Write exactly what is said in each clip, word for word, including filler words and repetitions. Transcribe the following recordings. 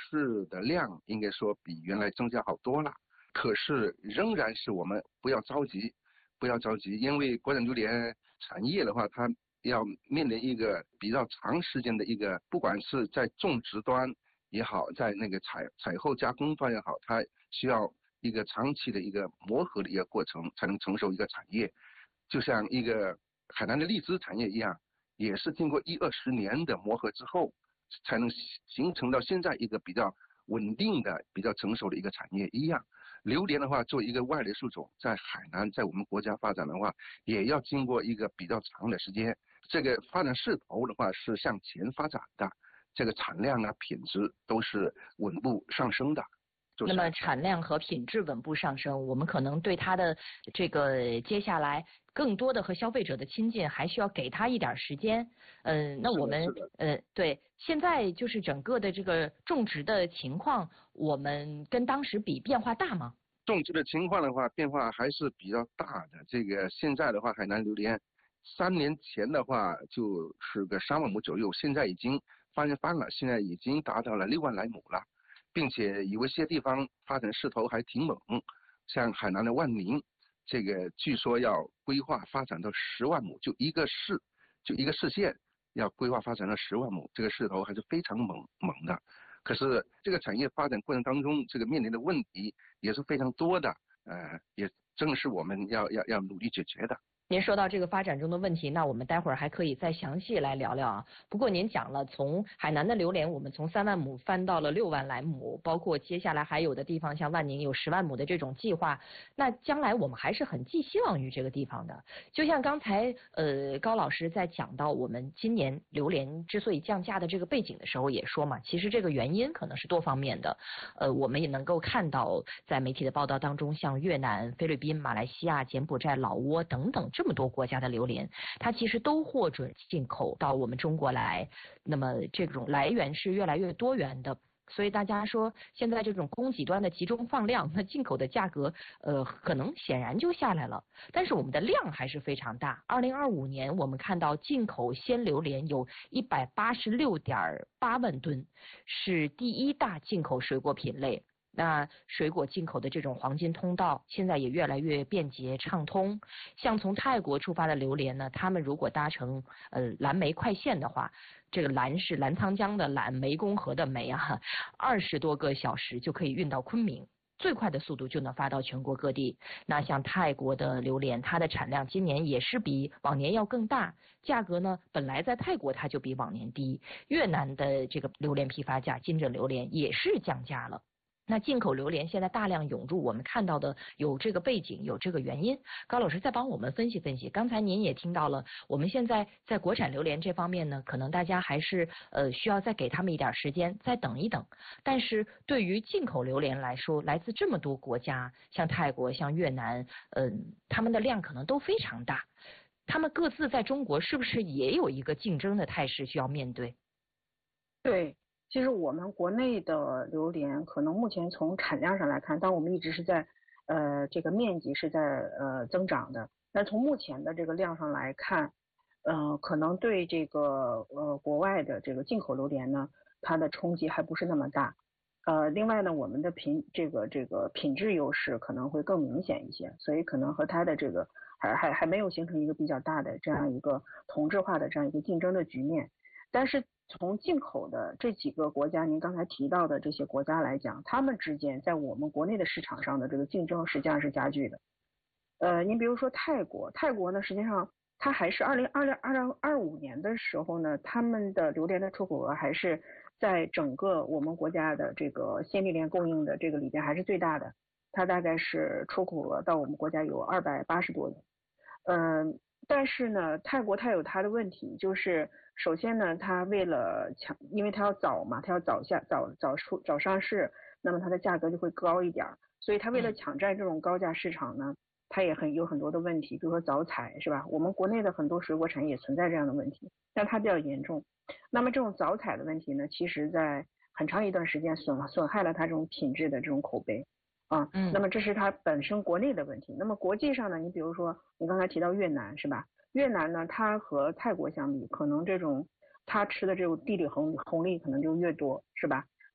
市的量应该说比原来增加好多了，可是仍然是我们不要着急，不要着急，因为国产榴莲产业的话，它要面临一个比较长时间的一个，不管是在种植端也好，在那个采采后加工端也好，它需要一个长期的一个磨合的一个过程，才能成熟一个产业。就像一个海南的荔枝产业一样，也是经过一二十年的磨合之后，才能形成到现在一个比较稳定的、比较成熟的一个产业一样。榴莲的话，作为一个外来树种，在海南，在我们国家发展的话，也要经过一个比较长的时间。这个发展势头的话是向前发展的，这个产量啊、品质都是稳步上升的。 那么产量和品质稳步上升，我们可能对它的这个接下来更多的和消费者的亲近，还需要给它一点时间。嗯，那我们呃对现在就是整个的这个种植的情况，我们跟当时比变化大吗？ 种植的情况的话，变化还是比较大的。这个现在的话，海南榴莲三年前的话就是个三万亩左右，现在已经翻一番了，现在已经达到了六万来亩了。并且有一些地方发展势头还挺猛，像海南的万宁，这个据说要规划发展到十万亩，就一个市，就一个市县要规划发展到十万亩，这个势头还是非常猛猛的。可是这个产业发展过程当中，这个面临的问题也是非常多的，呃，也正是我们要要要努力解决的。 您说到这个发展中的问题，那我们待会儿还可以再详细来聊聊啊。不过您讲了，从海南的榴莲，我们从三万亩翻到了六万来亩，包括接下来还有的地方，像万宁有十万亩的这种计划。那将来我们还是很寄希望于这个地方的。就像刚才呃高老师在讲到我们今年榴莲之所以降价的这个背景的时候也说嘛，其实这个原因可能是多方面的。呃，我们也能够看到在媒体的报道当中，像越南、菲律宾、马来西亚、柬埔寨、老挝等等。这么多国家的榴莲，它其实都获准进口到我们中国来，那么这种来源是越来越多元的。所以大家说，现在这种供给端的集中放量，那进口的价格，呃，可能显然就下来了。但是我们的量还是非常大。二零二五年，我们看到进口鲜榴莲有一百八十六点八万吨，是第一大进口水果品类。那水果进口的这种黄金通道现在也越来越便捷畅通，像从泰国出发的榴莲呢，他们如果搭乘呃蓝莓快线的话，这个蓝是澜沧江的蓝，湄公河的湄啊，二十多个小时就可以运到昆明，最快的速度就能发到全国各地。那像泰国的榴莲，它的产量今年也是比往年要更大，价格呢本来在泰国它就比往年低。越南的这个榴莲批发价金枕榴莲也是降价了。那进口榴莲现在大量涌入，我们看到的有这个背景，有这个原因。高老师再帮我们分析分析。刚才您也听到了，我们现在在国产榴莲这方面呢，可能大家还是呃需要再给他们一点时间，再等一等。但是对于进口榴莲来说，来自这么多国家，像泰国、像越南，嗯、呃，他们的量可能都非常大。他们各自在中国是不是也有一个竞争的态势需要面对？ 对。其实我们国内的榴莲可能目前从产量上来看，但我们一直是在呃这个面积是在呃增长的，但从目前的这个量上来看，呃可能对这个呃国外的这个进口榴莲呢，它的冲击还不是那么大。呃另外呢，我们的品这个这个品质优势可能会更明显一些，所以可能和它的这个还还还没有形成一个比较大的这样一个同质化的这样一个竞争的局面。但是从进口的这几个国家，您刚才提到的这些国家来讲，他们之间在我们国内的市场上的这个竞争实际上是加剧的。呃，您比如说泰国，泰国呢，实际上它还是二零二零二零二五年的时候呢，他们的榴莲的出口额还是在整个我们国家的这个鲜榴莲供应的这个里边还是最大的，它大概是出口额到我们国家有二百八十多亿。嗯、呃，但是呢，泰国它有它的问题，就是首先呢，它为了抢，因为它要早嘛，它要早下早早出早上市，那么它的价格就会高一点，所以它为了抢占这种高价市场呢，它也很有很多的问题，比如说早采是吧？我们国内的很多水果产业也存在这样的问题，但它比较严重。那么这种早采的问题呢，其实在很长一段时间损损害了它这种品质的这种口碑。啊，嗯，那么这是它本身国内的问题。那么国际上呢，你比如说你刚才提到越南是吧？越南呢，它和泰国相比，可能这种它吃的这种地理红红利可能就越多，是吧？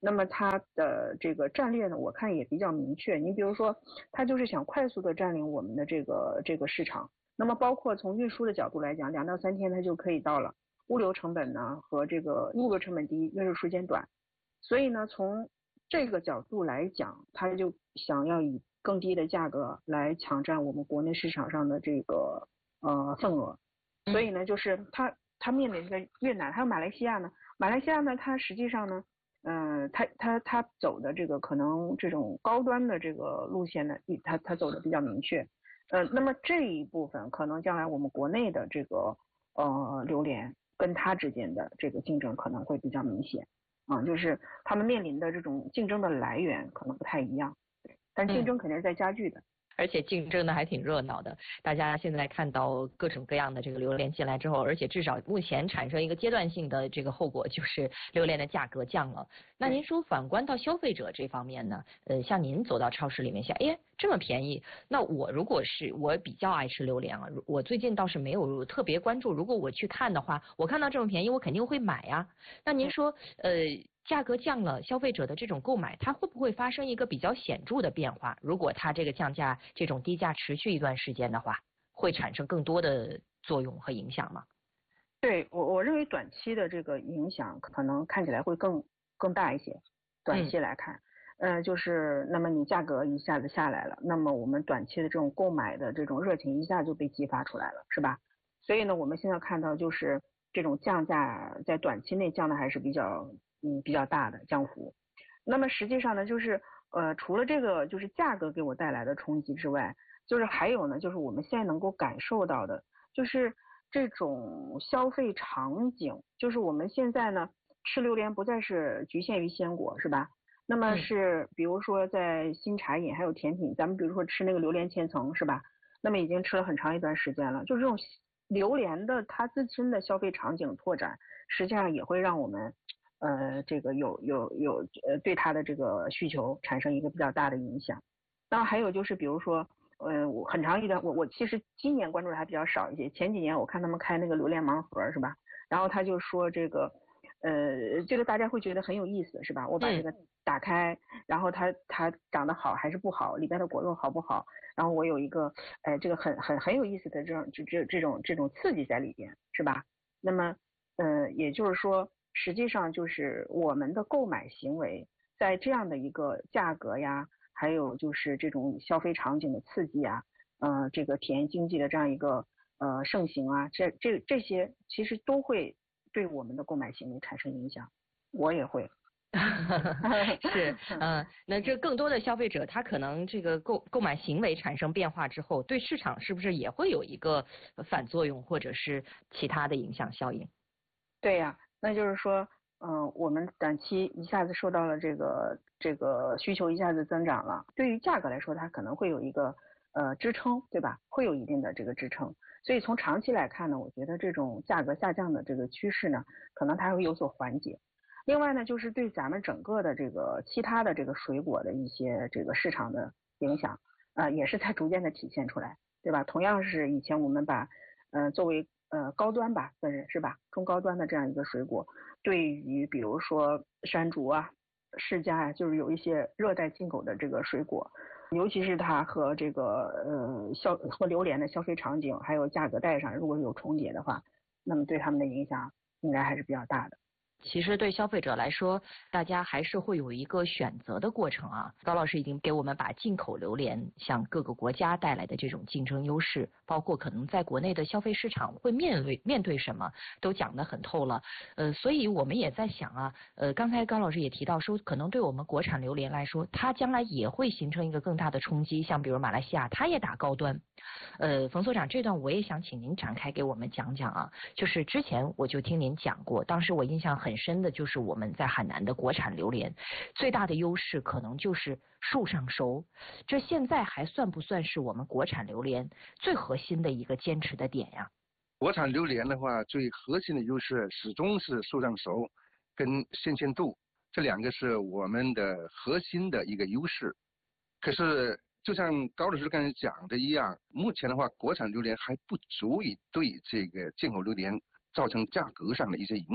那么它的这个战略呢，我看也比较明确。你比如说，它就是想快速的占领我们的这个这个市场。那么包括从运输的角度来讲，两到三天它就可以到了，物流成本呢和这个物流成本低，运输时间短。所以呢，从这个角度来讲，它就想要以更低的价格来抢占我们国内市场上的这个呃份额。所以呢，就是它它面临着越南还有马来西亚呢，马来西亚呢，它实际上呢。嗯、呃，他他他走的这个可能这种高端的这个路线呢，他他走的比较明确。呃，那么这一部分可能将来我们国内的这个呃榴莲跟它之间的这个竞争可能会比较明显啊、呃，就是他们面临的这种竞争的来源可能不太一样，但竞争肯定是在加剧的。嗯， 而且竞争的还挺热闹的，大家现在看到各种各样的这个榴莲进来之后，而且至少目前产生一个阶段性的这个后果，就是榴莲的价格降了。那您说反观到消费者这方面呢？呃，像您走到超市里面想，哎，这么便宜，那我如果是我比较爱吃榴莲啊，我最近倒是没有特别关注，如果我去看的话，我看到这么便宜，我肯定会买呀。那您说，呃。价格降了，消费者的这种购买，它会不会发生一个比较显著的变化？如果它这个降价、这种低价持续一段时间的话，会产生更多的作用和影响吗？ 对，我我认为短期的这个影响可能看起来会更更大一些。短期来看，嗯、呃，就是那么你价格一下子下来了，那么我们短期的这种购买的这种热情一下就被激发出来了，是吧？所以呢，我们现在看到就是这种降价在短期内降的还是比较嗯比较大的降幅。那么实际上呢，就是呃除了这个就是价格给我带来的冲击之外，就是还有呢，就是我们现在能够感受到的，就是这种消费场景，就是我们现在呢吃榴莲不再是局限于鲜果，是吧？那么是比如说在新茶饮还有甜品，咱们比如说吃那个榴莲千层，是吧？那么已经吃了很长一段时间了，就这种榴莲的它自身的消费场景拓展，实际上也会让我们呃这个有有有呃对它的这个需求产生一个比较大的影响。那还有就是比如说。呃，我很长一段，我我其实今年关注的还比较少一些。前几年我看他们开那个榴莲盲盒，是吧？然后他就说这个，呃，这个大家会觉得很有意思，是吧？我把这个打开，然后它它长得好还是不好，里边的果肉好不好？然后我有一个，哎、呃，这个很很很有意思的这种这这这种这种刺激在里边，是吧？那么，呃，也就是说，实际上就是我们的购买行为在这样的一个价格呀。还有就是这种消费场景的刺激啊，呃，这个体验经济的这样一个呃盛行啊，这这这些其实都会对我们的购买行为产生影响，我也会。 是，嗯、呃，那这更多的消费者他可能这个购购买行为产生变化之后，对市场是不是也会有一个反作用或者是其他的影响效应？ 对呀、啊，那就是说。嗯，我们短期一下子受到了这个这个需求一下子增长了，对于价格来说，它可能会有一个呃支撑，对吧？会有一定的这个支撑。所以从长期来看呢，我觉得这种价格下降的这个趋势呢，可能它会有所缓解。另外呢，就是对咱们整个的这个其他的这个水果的一些这个市场的影响，呃，也是在逐渐的体现出来，对吧？同样是以前我们把呃作为呃高端吧，算是是吧？中高端的这样一个水果。对于比如说山竹啊、释迦啊，就是有一些热带进口的这个水果，尤其是它和这个呃消和榴莲的消费场景还有价格带上如果有重叠的话，那么对他们的影响应该还是比较大的。 其实对消费者来说，大家还是会有一个选择的过程啊。高老师已经给我们把进口榴莲向各个国家带来的这种竞争优势，包括可能在国内的消费市场会面对面对什么，都讲得很透了。呃，所以我们也在想啊，呃，刚才高老师也提到说，可能对我们国产榴莲来说，它将来也会形成一个更大的冲击。像比如马来西亚，它也打高端。呃，冯所长，这段我也想请您展开给我们讲讲啊。就是之前我就听您讲过，当时我印象很深的就是我们在海南的国产榴莲，最大的优势可能就是树上熟。这现在还算不算是我们国产榴莲最核心的一个坚持的点呀？ 国产榴莲的话，最核心的优势始终是树上熟跟新鲜度，这两个是我们的核心的一个优势。可是就像高老师刚才讲的一样，目前的话，国产榴莲还不足以对这个进口榴莲造成价格上的一些影响。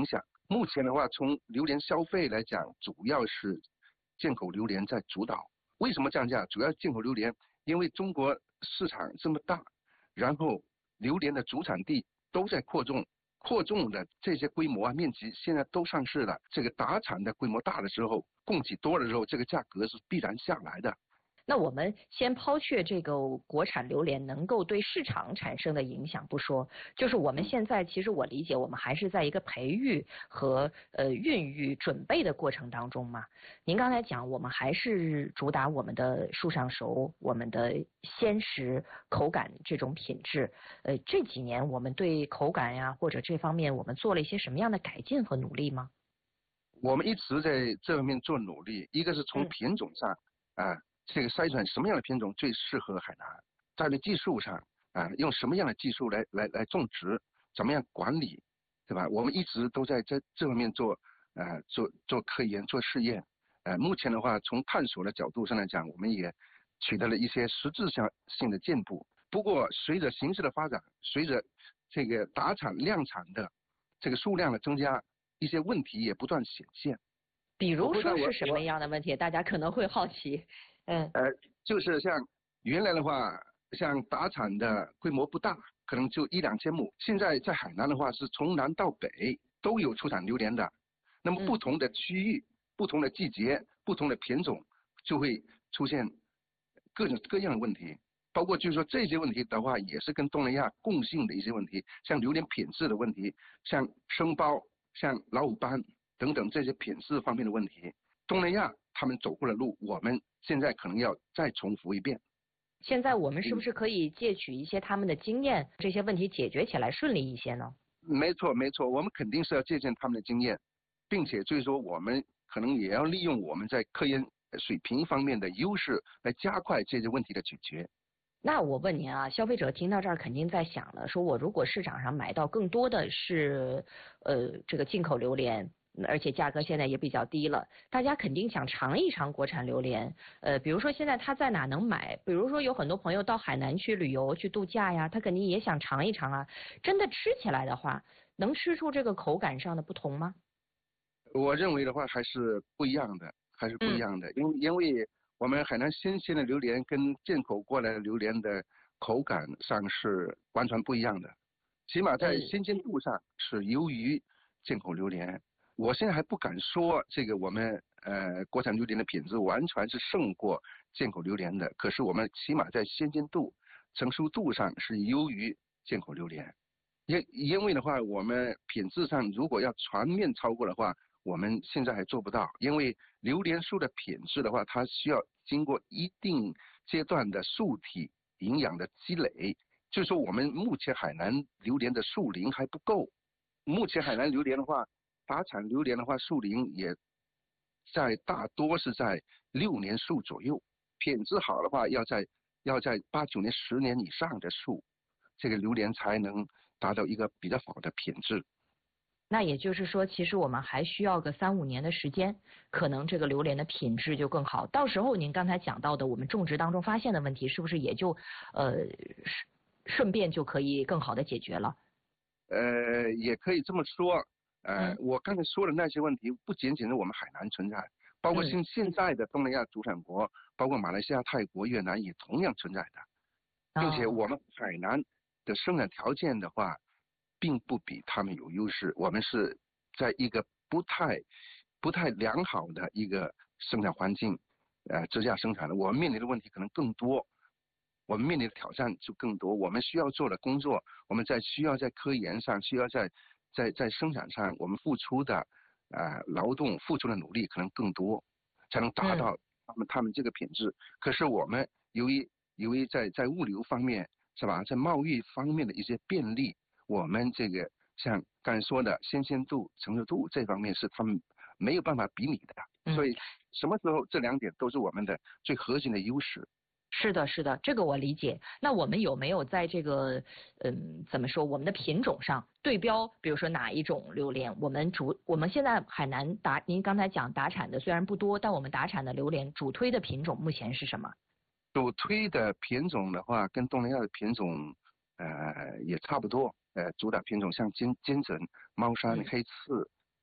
目前的话，从榴莲消费来讲，主要是进口榴莲在主导。为什么降价？主要进口榴莲，因为中国市场这么大，然后榴莲的主产地都在扩种，扩种的这些规模啊、面积现在都上市了。这个打产的规模大的时候，供给多了之后，这个价格是必然下来的。 那我们先抛却这个国产榴莲能够对市场产生的影响不说，就是我们现在其实我理解我们还是在一个培育和呃孕育准备的过程当中嘛。您刚才讲我们还是主打我们的树上熟，我们的鲜食口感这种品质。呃这几年我们对口感呀或者这方面我们做了一些什么样的改进和努力吗？ 我们一直在这方面做努力，一个是从品种上啊。嗯这个筛选什么样的品种最适合海南，在这技术上啊，用什么样的技术来来来种植，怎么样管理，对吧？我们一直都在这这方面做呃做做科研做试验，呃目前的话从探索的角度上来讲，我们也取得了一些实质上性的进步。不过随着形势的发展，随着这个打产量产的这个数量的增加，一些问题也不断显现。 比如说是什么样的问题？大家可能会好奇。嗯， 呃，就是像原来的话，像打产的规模不大，可能就一两千亩。现在在海南的话，是从南到北都有出产榴莲的。那么不同的区域、嗯、不同的季节、不同的品种，就会出现各种各样的问题。包括就是说这些问题的话，也是跟东南亚共性的一些问题，像榴莲品质的问题，像生苞、像老虎斑等等这些品质方面的问题。东南亚他们走过的路，我们现在可能要再重复一遍。 现在我们是不是可以借取一些他们的经验，这些问题解决起来顺利一些呢？ 没错没错，我们肯定是要借鉴他们的经验，并且就是说我们可能也要利用我们在科研水平方面的优势，来加快这些问题的解决。 那我问您啊，消费者听到这儿肯定在想了，说我如果市场上买到更多的是呃这个进口榴莲，而且价格现在也比较低了，大家肯定想尝一尝国产榴莲。呃，比如说现在他在哪能买？比如说有很多朋友到海南去旅游去度假呀，他肯定也想尝一尝啊。真的吃起来的话，能吃出这个口感上的不同吗？ 我认为的话还是不一样的，还是不一样的，嗯、因因为我们海南新鲜的榴莲跟进口过来的榴莲的口感上是完全不一样的，起码在新鲜度上是优于进口榴莲。嗯我现在还不敢说这个我们呃国产榴莲的品质完全是胜过进口榴莲的，可是我们起码在鲜鲜度、成熟度上是优于进口榴莲。因因为的话，我们品质上如果要全面超过的话，我们现在还做不到。因为榴莲树的品质的话，它需要经过一定阶段的树体营养的积累，就是说我们目前海南榴莲的树龄还不够。目前海南榴莲的话，打产榴莲的话，树龄也在大多是在六年树左右，品质好的话，要在要在八九年、十年以上的树，这个榴莲才能达到一个比较好的品质。 那也就是说，其实我们还需要个三五年的时间，可能这个榴莲的品质就更好。到时候您刚才讲到的我们种植当中发现的问题，是不是也就呃顺便就可以更好的解决了？ 呃，也可以这么说。呃，嗯、我刚才说的那些问题，不仅仅是我们海南存在，包括现现在的东南亚主产国，包括马来西亚、泰国、越南也同样存在的，并且我们海南的生产条件的话，并不比他们有优势。我们是在一个不太不太良好的一个生产环境呃之下生产的，我们面临的问题可能更多，我们面临的挑战就更多。我们需要做的工作，我们在需要在科研上，需要在在在生产上，我们付出的呃劳动付出的努力可能更多，才能达到他们、嗯、他们这个品质。可是我们由于由于在在物流方面是吧，在贸易方面的一些便利，我们这个像刚才说的新鲜度、成熟度这方面是他们没有办法比拟的。嗯、所以什么时候这两点都是我们的最核心的优势。 是的，是的，这个我理解。那我们有没有在这个嗯怎么说我们的品种上对标，比如说哪一种榴莲？我们主我们现在海南打您刚才讲打产的虽然不多，但我们打产的榴莲主推的品种目前是什么？ 主推的品种的话，跟东南亚的品种呃也差不多。呃，主打品种像金金枕、猫山、黑刺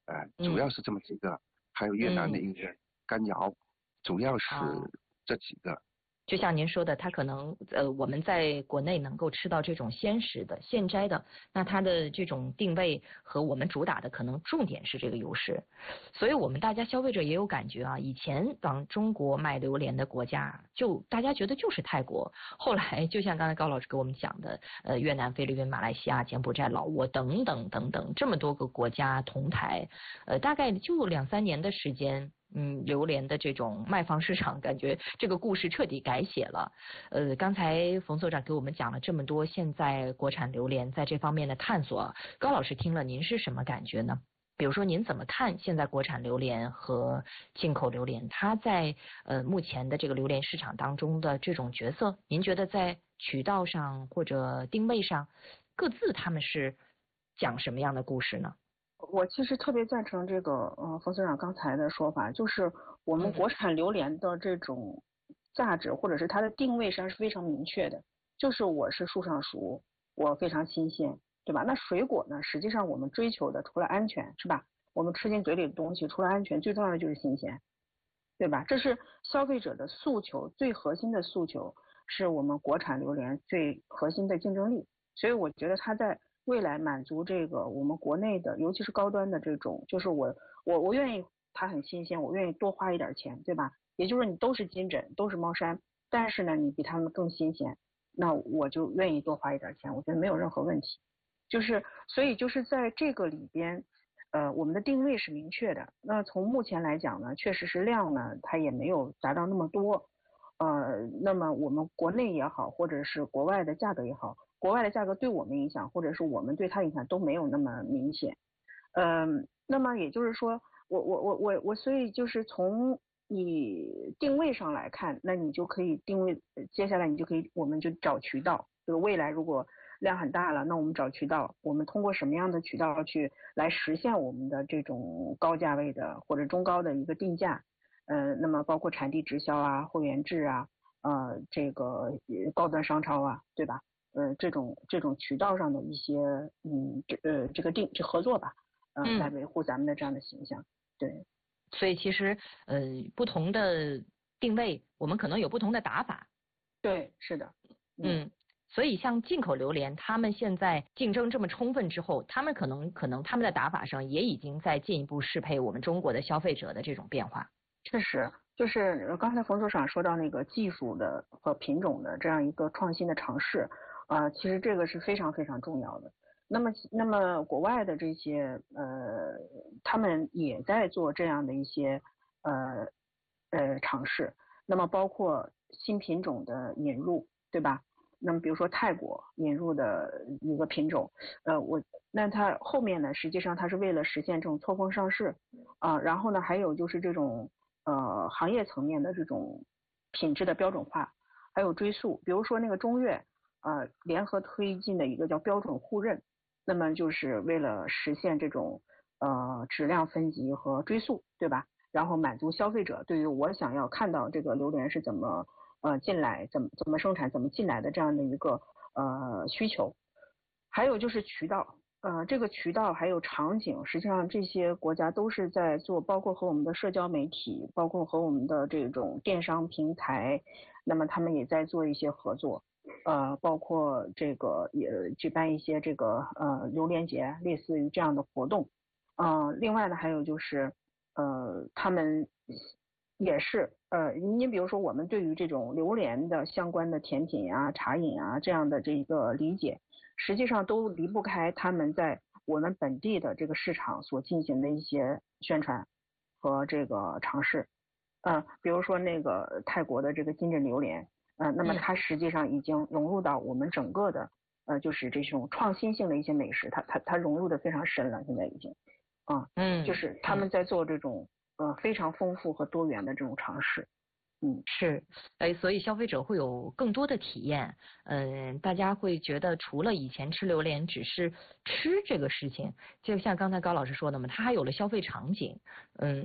呃，主要是这么几个，还有越南的一个干瑶，主要是这几个。 就像您说的，它可能呃我们在国内能够吃到这种鲜食的、现摘的，那它的这种定位和我们主打的可能重点是这个优势，所以我们大家消费者也有感觉啊。以前往中国卖榴莲的国家，就大家觉得就是泰国，后来就像刚才高老师给我们讲的，呃越南、菲律宾、马来西亚、柬埔寨、老挝等等等等这么多个国家同台，呃大概就两三年的时间。嗯，榴莲的这种卖方市场，感觉这个故事彻底改写了。呃，刚才冯所长给我们讲了这么多现在国产榴莲在这方面的探索，高老师听了您是什么感觉呢？比如说您怎么看现在国产榴莲和进口榴莲，它在呃目前的这个榴莲市场当中的这种角色？您觉得在渠道上或者定位上，各自他们是讲什么样的故事呢？ 我其实特别赞成这个呃冯所长刚才的说法，就是我们国产榴莲的这种价值或者是它的定位上是非常明确的，就是我是树上熟，我非常新鲜，对吧？那水果呢，实际上我们追求的除了安全，是吧？我们吃进嘴里的东西除了安全，最重要的就是新鲜，对吧？这是消费者的诉求，最核心的诉求是我们国产榴莲最核心的竞争力，所以我觉得它在未来满足这个我们国内的，尤其是高端的这种，就是我我我愿意它很新鲜，我愿意多花一点钱，对吧？也就是你都是金枕，都是猫山，但是呢你比他们更新鲜，那我就愿意多花一点钱，我觉得没有任何问题。就是所以就是在这个里边，呃，我们的定位是明确的。那从目前来讲呢，确实是量呢它也没有达到那么多，呃，那么我们国内也好，或者是国外的价格也好。国外的价格对我们影响，或者是我们对它影响都没有那么明显，嗯，那么也就是说，我我我我我，所以就是从你定位上来看，那你就可以定位，接下来你就可以，我们就找渠道，就是未来如果量很大了，那我们找渠道，我们通过什么样的渠道去来实现我们的这种高价位的或者中高的一个定价，呃，那么包括产地直销啊、会员制啊，呃，这个高端商超啊，对吧？呃，这种这种渠道上的一些，嗯，这呃这个定这合作吧，呃、嗯，来维护咱们的这样的形象，对。 所以其实呃不同的定位，我们可能有不同的打法。 对，是的。 嗯，嗯所以像进口榴莲，他们现在竞争这么充分之后，他们可能可能他们的打法上也已经在进一步适配我们中国的消费者的这种变化。 确实，就是刚才冯所长说到那个技术的和品种的这样一个创新的尝试。啊、呃，其实这个是非常非常重要的。那么，那么国外的这些呃，他们也在做这样的一些呃呃尝试。那么包括新品种的引入，对吧？那么比如说泰国引入的一个品种，呃，我那它后面呢，实际上它是为了实现这种错峰上市啊、呃，然后呢，还有就是这种呃行业层面的这种品质的标准化，还有追溯，比如说那个中越。呃，联合推进的一个叫标准互认，那么就是为了实现这种呃质量分级和追溯，对吧？然后满足消费者对于我想要看到这个榴莲是怎么呃进来、怎么怎么生产、怎么进来的这样的一个呃需求。还有就是渠道，呃，这个渠道还有场景，实际上这些国家都是在做，包括和我们的社交媒体，包括和我们的这种电商平台，那么他们也在做一些合作。呃，包括这个也举办一些这个呃榴莲节，类似于这样的活动。嗯、呃，另外呢，还有就是呃，他们也是呃，你比如说我们对于这种榴莲的相关的甜品啊、茶饮啊这样的这个理解，实际上都离不开他们在我们本地的这个市场所进行的一些宣传和这个尝试。嗯、呃，比如说那个泰国的这个金枕榴莲。呃，那么它实际上已经融入到我们整个的呃，就是这种创新性的一些美食，它它它融入的非常深了，现在已经，啊，嗯，就是他们在做这种呃非常丰富和多元的这种尝试。嗯， 是，哎，所以消费者会有更多的体验，嗯、呃，大家会觉得除了以前吃榴莲只是吃这个事情，就像刚才高老师说的嘛，它还有了消费场景，嗯。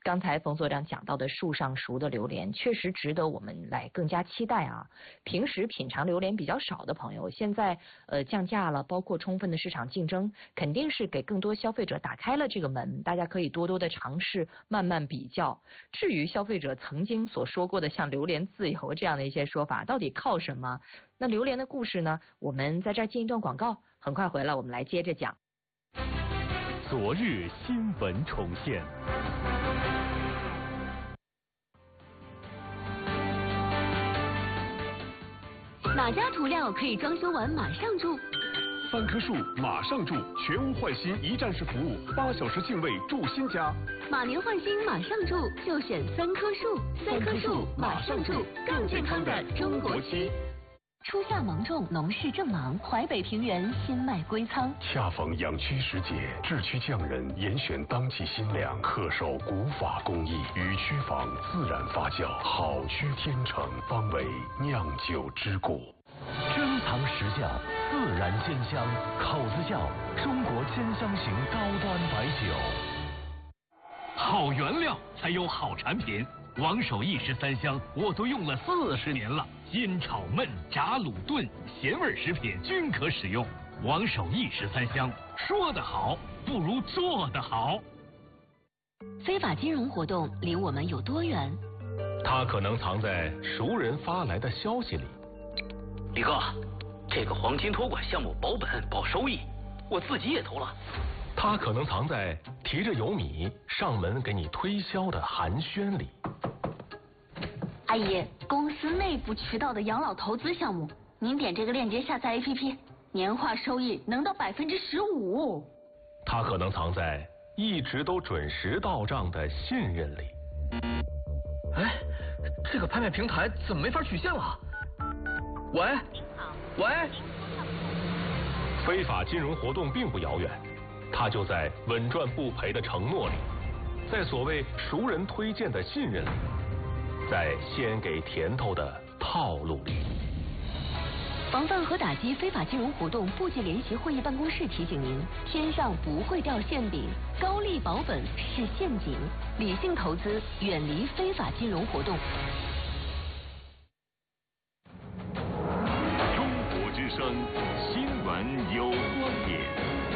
刚才冯所长讲到的树上熟的榴莲，确实值得我们来更加期待啊。平时品尝榴莲比较少的朋友，现在呃降价了，包括充分的市场竞争，肯定是给更多消费者打开了这个门，大家可以多多的尝试，慢慢比较。至于消费者曾经所说过的像榴莲自由这样的一些说法，到底靠什么？那榴莲的故事呢？我们在这儿进一段广告，很快回来我们来接着讲。 昨日新闻重现。 哪家涂料可以装修完马上住？ 三棵树马上住，全屋换新一站式服务，八小时净位住新家。 马年换新马上住，就选三棵树。三棵树马上住，更健康的中国漆。初夏芒种，农事正忙，淮北平原新麦归仓。 恰逢养区时节，制区匠人严选当季新粮，恪守古法工艺，与区房自然发酵，好区天成，方为酿酒之谷。 珍藏实窖，自然鲜香，口子窖，中国兼香型高端白酒。 好原料才有好产品。王守义十三香我都用了四十年了，煎炒焖炸卤炖咸味食品均可使用。王守义十三香，说得好不如做得好。 非法金融活动离我们有多远？ 它可能藏在熟人发来的消息里。 李哥，这个黄金托管项目保本保收益，我自己也投了。 它可能藏在提着油米上门给你推销的寒暄里。 阿姨，公司内部渠道的养老投资项目，您点这个链接下载 A P P， 年化收益能到百分之十五。 它可能藏在一直都准时到账的信任里。 哎，这个拍卖平台怎么没法取现了？喂，喂， 非法金融活动并不遥远，它就在稳赚不赔的承诺里，在所谓熟人推荐的信任里，在先给甜头的套路里。 防范和打击非法金融活动部级联席会议办公室提醒您：天上不会掉馅饼，高利保本是陷阱，理性投资，远离非法金融活动。 中国之声，新闻有观点。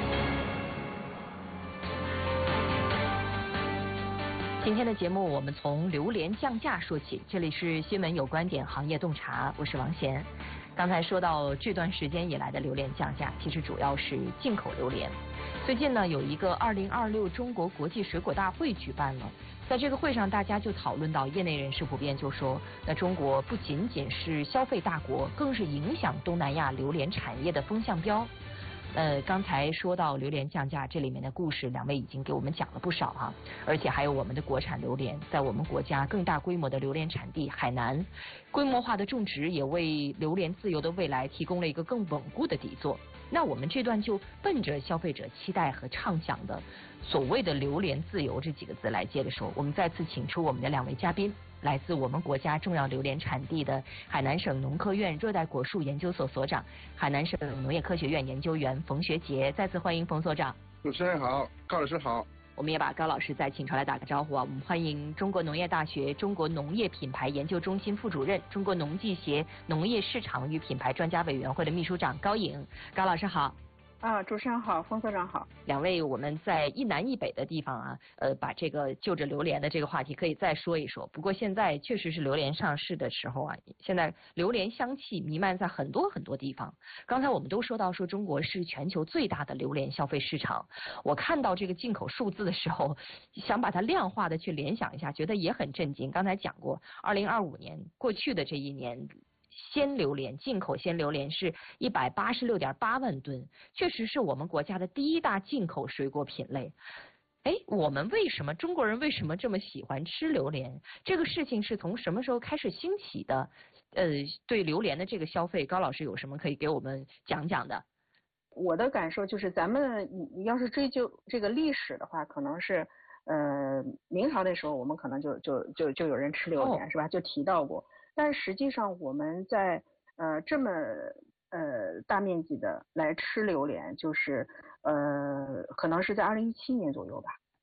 今天的节目我们从榴莲降价说起，这里是新闻有观点行业洞察，我是王贤。刚才说到这段时间以来的榴莲降价，其实主要是进口榴莲。最近呢，有一个二零二六中国国际水果大会举办了，在这个会上，大家就讨论到，业内人士普遍就说，那中国不仅仅是消费大国，更是影响东南亚榴莲产业的风向标。呃，刚才说到榴莲降价，这里面的故事，两位已经给我们讲了不少哈、啊，而且还有我们的国产榴莲，在我们国家更大规模的榴莲产地海南，规模化的种植也为榴莲自由的未来提供了一个更稳固的底座。那我们这段就奔着消费者期待和畅想的所谓的榴莲自由这几个字来接着说，我们再次请出我们的两位嘉宾，来自我们国家重要榴莲产地的海南省农科院热带果树研究所所长、海南省农业科学院研究员冯学杰。再次欢迎冯所长。 主持人好，高老师好。 我们也把高老师再请出来打个招呼啊！我们欢迎中国农业大学中国农业品牌研究中心副主任、中国农技协农业市场与品牌专家委员会的秘书长高颖。高老师好。 啊，主持人好，冯所长好。 两位，我们在一南一北的地方啊，呃，把这个就着榴莲的这个话题可以再说一说。不过现在确实是榴莲上市的时候啊，现在榴莲香气弥漫在很多很多地方。刚才我们都说到说中国是全球最大的榴莲消费市场，我看到这个进口数字的时候，想把它量化的去联想一下，觉得也很震惊。刚才讲过，二零二五年过去的这一年。鲜榴莲进口鲜榴莲是一百八十六点八万吨，确实是我们国家的第一大进口水果品类。哎，我们为什么中国人为什么这么喜欢吃榴莲？这个事情是从什么时候开始兴起的？呃，对榴莲的这个消费，高老师有什么可以给我们讲讲的？ 我的感受就是，咱们要是追究这个历史的话，可能是呃明朝那时候，我们可能就就就就有人吃榴莲、哦、是吧？就提到过。但实际上我们在呃这么呃大面积的来吃榴莲，就是呃可能是在二零一七年左右吧。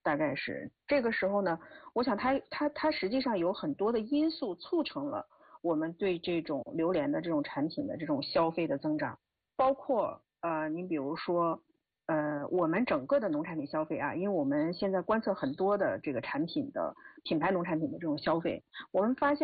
大概是这个时候呢，我想它它它实际上有很多的因素促成了我们对这种榴莲的这种产品的这种消费的增长，包括呃，你比如说呃，我们整个的农产品消费啊，因为我们现在观测很多的这个产品的品牌农产品的这种消费，我们发现。